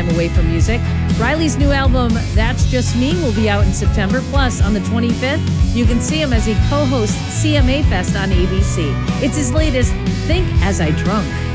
away from music. Riley's new album, That's Just Me, will be out in September. Plus, on the 25th, you can see him as he co-hosts CMA Fest on ABC. It's his latest, Think As I Drunk.